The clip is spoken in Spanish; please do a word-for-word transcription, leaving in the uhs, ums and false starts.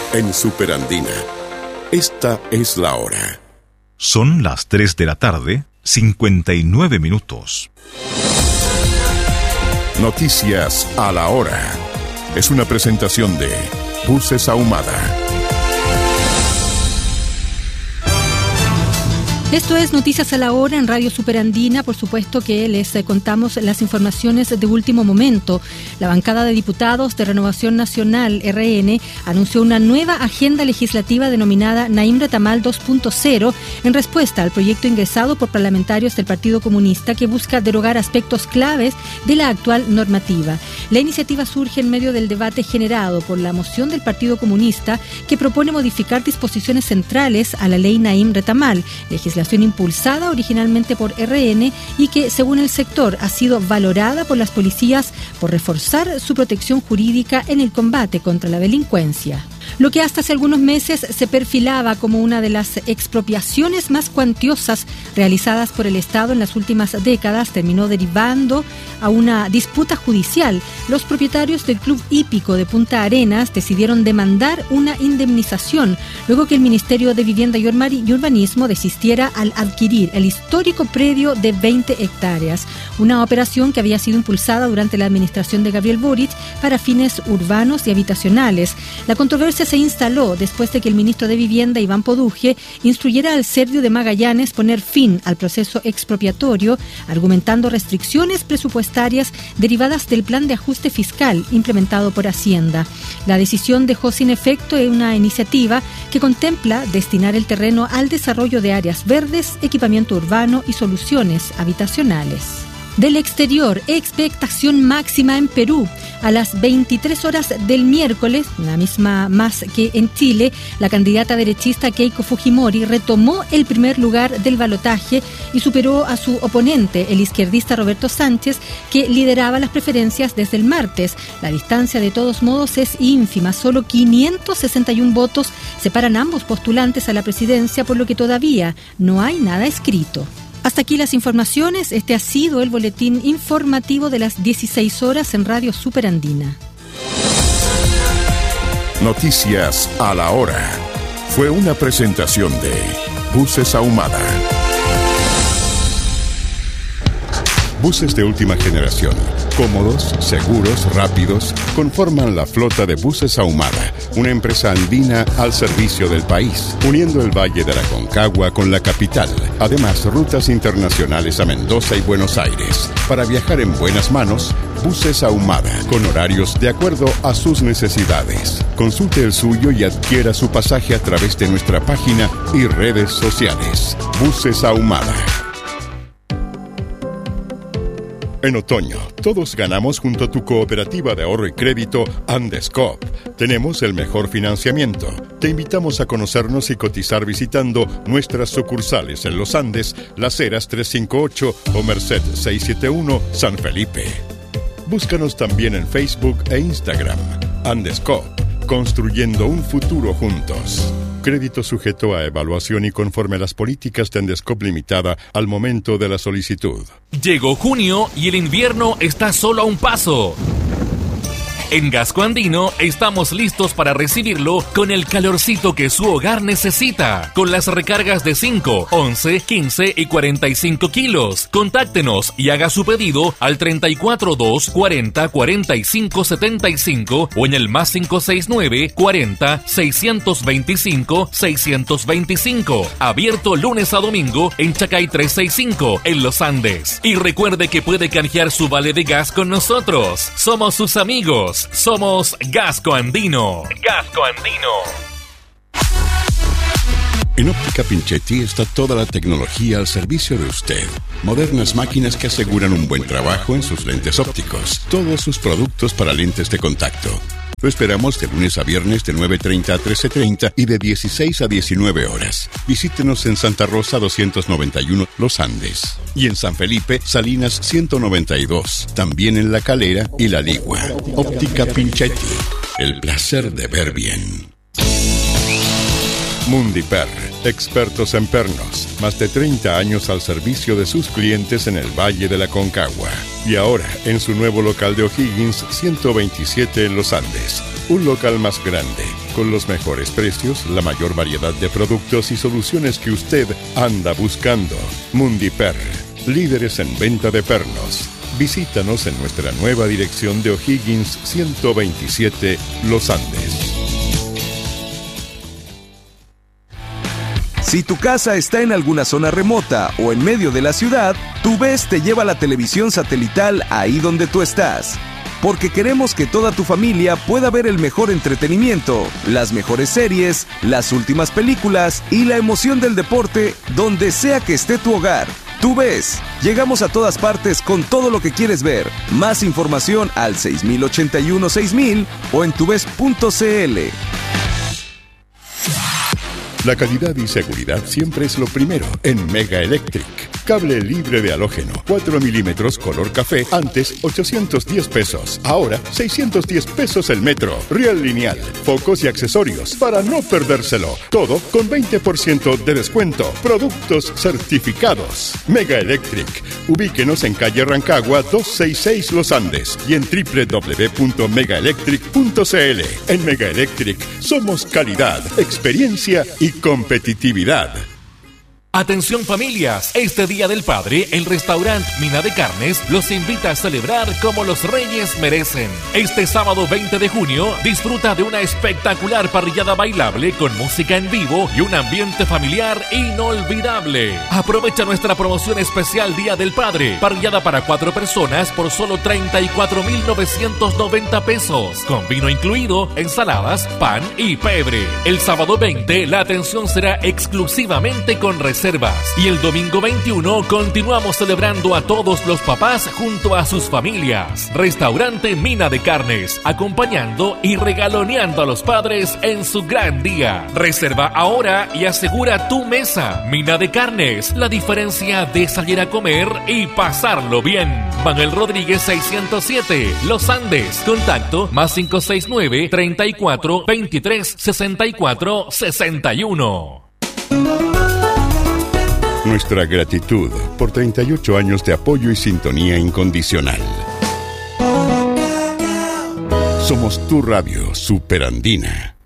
en Superandina. Esta es la hora. Son las tres de la tarde, cincuenta y nueve minutos. Noticias a la hora. Es una presentación de Buses Ahumada. Esto es Noticias a la Hora en Radio Superandina. Por supuesto que les contamos las informaciones de último momento. La bancada de diputados de Renovación Nacional, R N, anunció una nueva agenda legislativa denominada Naim Retamal dos punto cero en respuesta al proyecto ingresado por parlamentarios del Partido Comunista que busca derogar aspectos claves de la actual normativa. La iniciativa surge en medio del debate generado por la moción del Partido Comunista que propone modificar disposiciones centrales a la ley Naim Retamal, legislación impulsada originalmente por R N y que, según el sector, ha sido valorada por las policías por reforzar su protección jurídica en el combate contra la delincuencia. Lo que hasta hace algunos meses se perfilaba como una de las expropiaciones más cuantiosas realizadas por el Estado en las últimas décadas terminó derivando a una disputa judicial. Los propietarios del Club Hípico de Punta Arenas decidieron demandar una indemnización luego que el Ministerio de Vivienda y Urbanismo desistiera al adquirir el histórico predio de veinte hectáreas, una operación que había sido impulsada durante la administración de Gabriel Boric para fines urbanos y habitacionales. La controversia se instaló después de que el ministro de Vivienda, Iván Poduje, instruyera al Serdio de Magallanes poner fin al proceso expropiatorio, argumentando restricciones presupuestarias derivadas del plan de ajuste fiscal implementado por Hacienda. La decisión dejó sin efecto una iniciativa que contempla destinar el terreno al desarrollo de áreas verdes, equipamiento urbano y soluciones habitacionales. Del exterior, expectación máxima en Perú. A las veintitrés horas del miércoles, la misma más que en Chile, la candidata derechista Keiko Fujimori retomó el primer lugar del balotaje y superó a su oponente, el izquierdista Roberto Sánchez, que lideraba las preferencias desde el martes. La distancia de todos modos es ínfima, solo quinientos sesenta y uno votos separan a ambos postulantes a la presidencia, por lo que todavía no hay nada escrito. Hasta aquí las informaciones. Este ha sido el boletín informativo de las dieciséis horas en Radio Superandina. Noticias a la hora. Fue una presentación de Buses Ahumada. Buses de última generación, cómodos, seguros, rápidos, conforman la flota de Buses Ahumada, una empresa andina al servicio del país, uniendo el Valle de la Aconcagua con la capital. Además, rutas internacionales a Mendoza y Buenos Aires. Para viajar en buenas manos, Buses Ahumada, con horarios de acuerdo a sus necesidades. Consulte el suyo y adquiera su pasaje a través de nuestra página y redes sociales. Buses Ahumada. En otoño, todos ganamos junto a tu cooperativa de ahorro y crédito Andescoop. Tenemos el mejor financiamiento. Te invitamos a conocernos y cotizar visitando nuestras sucursales en Los Andes, Las Heras trescientos cincuenta y ocho o Merced seiscientos setenta y uno, San Felipe. Búscanos también en Facebook e Instagram. Andescoop, construyendo un futuro juntos. Crédito sujeto a evaluación y conforme a las políticas de Andescoop Limitada al momento de la solicitud. Llegó junio y el invierno está solo a un paso. En Gasco Andino estamos listos para recibirlo con el calorcito que su hogar necesita. Con las recargas de cinco, once, quince y cuarenta y cinco kilos. Contáctenos y haga su pedido al treinta y cuatro, dos, cuarenta, cuarenta y cinco, setenta y cinco o en el más cinco seis nueve, cuarenta, seiscientos veinticinco, seiscientos veinticinco. Abierto lunes a domingo en Chacay trescientos sesenta y cinco en Los Andes. Y recuerde que puede canjear su vale de gas con nosotros. Somos sus amigos. Somos Gasco Andino. Gasco Andino. En Óptica Pinchetti está toda la tecnología al servicio de usted. Modernas máquinas que aseguran un buen trabajo en sus lentes ópticos. Todos sus productos para lentes de contacto. Lo esperamos de lunes a viernes de nueve treinta a trece treinta y de dieciséis a diecinueve horas. Visítenos en Santa Rosa doscientos noventa y uno, Los Andes. Y en San Felipe, Salinas ciento noventa y dos. También en La Calera y La Ligua. Óptica Pinchetti. El placer de ver bien. Mundiper, expertos en pernos, más de treinta años al servicio de sus clientes en el Valle de la Aconcagua. Y ahora, en su nuevo local de O'Higgins ciento veintisiete en Los Andes, un local más grande, con los mejores precios, la mayor variedad de productos y soluciones que usted anda buscando. Mundiper, líderes en venta de pernos. Visítanos en nuestra nueva dirección de O'Higgins ciento veintisiete, Los Andes. Si tu casa está en alguna zona remota o en medio de la ciudad, TuVes te lleva la televisión satelital ahí donde tú estás. Porque queremos que toda tu familia pueda ver el mejor entretenimiento, las mejores series, las últimas películas y la emoción del deporte donde sea que esté tu hogar. TuVes, llegamos a todas partes con todo lo que quieres ver. Más información al seis mil ochenta y uno seis mil o en tuves punto cl. La calidad y seguridad siempre es lo primero en Mega Electric. Cable libre de halógeno, cuatro milímetros color café, antes ochocientos diez pesos, ahora seiscientos diez pesos el metro. Riel lineal, focos y accesorios para no perdérselo. Todo con veinte por ciento de descuento. Productos certificados. Mega Electric. Ubíquenos en calle Rancagua doscientos sesenta y seis Los Andes y en doble u doble u doble u punto mega electric punto cl. En Mega Electric somos calidad, experiencia y competitividad. Atención familias, este Día del Padre, el restaurante Mina de Carnes los invita a celebrar como los reyes merecen. Este sábado veinte de junio, disfruta de una espectacular parrillada bailable con música en vivo y un ambiente familiar inolvidable. Aprovecha nuestra promoción especial Día del Padre, parrillada para cuatro personas por solo treinta y cuatro mil novecientos noventa pesos, con vino incluido, ensaladas, pan y pebre. El sábado veinte, la atención será exclusivamente con reservas. Y el domingo veintiuno continuamos celebrando a todos los papás junto a sus familias. Restaurante Mina de Carnes, acompañando y regaloneando a los padres en su gran día. Reserva ahora y asegura tu mesa. Mina de Carnes, la diferencia de salir a comer y pasarlo bien. Manuel Rodríguez seiscientos siete, Los Andes. Contacto más cinco seis nueve, treinta y cuatro, veintitrés, sesenta y cuatro, sesenta y uno. Nuestra gratitud por treinta y ocho años de apoyo y sintonía incondicional. Somos tu radio Superandina.